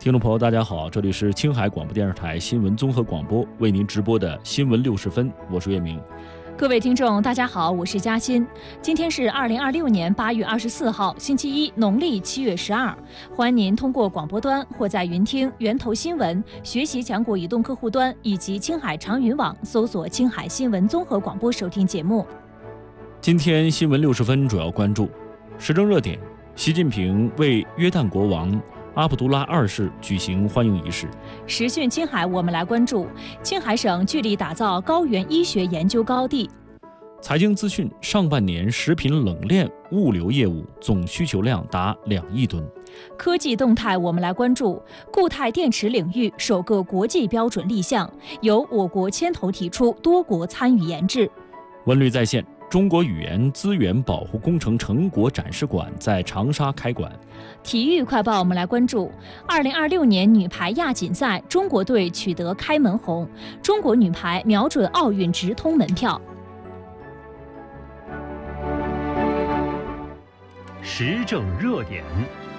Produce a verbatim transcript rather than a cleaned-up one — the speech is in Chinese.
听众朋友，大家好，这里是青海广播电视台新闻综合广播为您直播的新闻六十分，我是岳明。 各位听众，大家好，我是嘉欣。今天是二零二六年八月二十四号，星期一，农历七月十二。欢迎您通过广播端或在云听、源头新闻、学习强国移动客户端以及青海长云网搜索青海新闻综合广播收听节目。 今天新闻六十分主要关注时政热点：习近平为约旦国王阿卜杜拉二世举行欢迎仪式。 时讯青海，我们来关注青海省致力打造高原医学研究高地。 财经资讯：上半年食品冷链物流业务总需求量达两亿吨。 科技动态，我们来关注固态电池领域首个国际标准立项，由我国牵头提出，多国参与研制。 文旅在线：中国语言资源保护工程成果展示馆在长沙开馆。 体育快报，我们来关注二零二六年女排亚锦赛，中国队取得开门红，中国女排瞄准奥运直通门票。 时政热点，